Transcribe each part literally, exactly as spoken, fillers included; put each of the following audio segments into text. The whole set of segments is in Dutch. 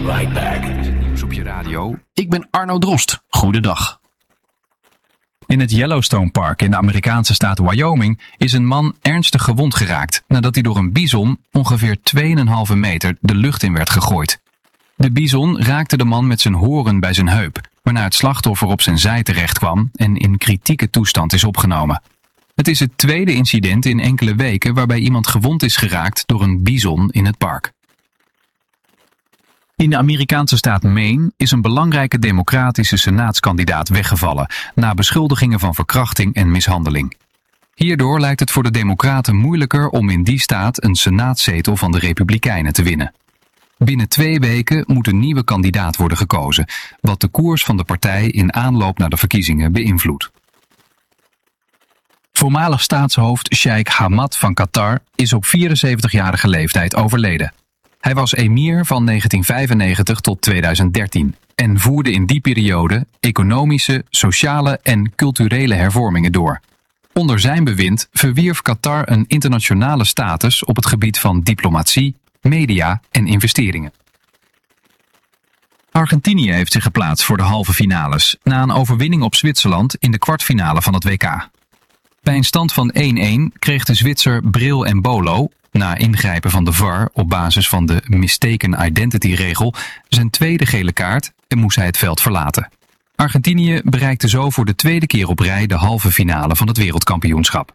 right back. Nieuws op je radio. Ik ben Arno Drost. Goedendag. In het Yellowstone Park in de Amerikaanse staat Wyoming is een man ernstig gewond geraakt nadat hij door een bison ongeveer twee komma vijf meter de lucht in werd gegooid. De bison raakte de man met zijn horen bij zijn heup, waarna het slachtoffer op zijn zij terecht kwam en in kritieke toestand is opgenomen. Het is het tweede incident in enkele weken waarbij iemand gewond is geraakt door een bison in het park. In de Amerikaanse staat Maine is een belangrijke democratische senaatskandidaat weggevallen na beschuldigingen van verkrachting en mishandeling. Hierdoor lijkt het voor de democraten moeilijker om in die staat een senaatzetel van de republikeinen te winnen. Binnen twee weken moet een nieuwe kandidaat worden gekozen, wat de koers van de partij in aanloop naar de verkiezingen beïnvloedt. Voormalig staatshoofd Sheikh Hamad van Qatar is op vierenzeventigjarige leeftijd overleden. Hij was emir van negentien vijfennegentig tot tweeduizend dertien en voerde in die periode economische, sociale en culturele hervormingen door. Onder zijn bewind verwierf Qatar een internationale status op het gebied van diplomatie, media en investeringen. Argentinië heeft zich geplaatst voor de halve finales na een overwinning op Zwitserland in de kwartfinale van het W K. Bij een stand van één-één kreeg de Zwitser Bril Embolo, na ingrijpen van de V A R op basis van de mistaken identity regel, zijn tweede gele kaart en moest hij het veld verlaten. Argentinië bereikte zo voor de tweede keer op rij de halve finale van het wereldkampioenschap.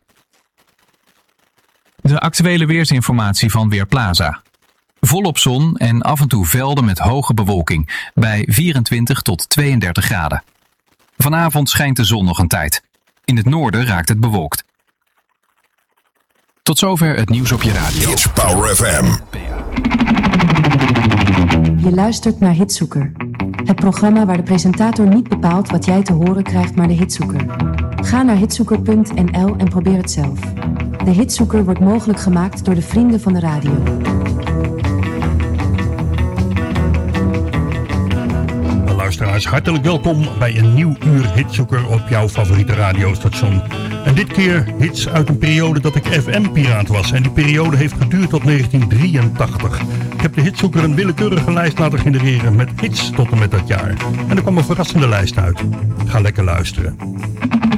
De actuele weersinformatie van Weerplaza. Volop zon en af en toe velden met hoge bewolking bij vierentwintig tot tweeëndertig graden. Vanavond schijnt de zon nog een tijd. In het noorden raakt het bewolkt. Tot zover het nieuws op je radio. It's Power F M. Je luistert naar Hitzoeker. Het programma waar de presentator niet bepaalt wat jij te horen krijgt, maar de hitzoeker. Ga naar hitzoeker punt n l en probeer het zelf. De Hitzoeker wordt mogelijk gemaakt door de vrienden van de radio. Luisteraars, hartelijk welkom bij een nieuw uur Hitzoeker op jouw favoriete radiostation. En dit keer hits uit een periode dat ik F M-piraat was. En die periode heeft geduurd tot negentien drieëntachtig. Ik heb de Hitzoeker een willekeurige lijst laten genereren met hits tot en met dat jaar. En er kwam een verrassende lijst uit. Ga lekker luisteren.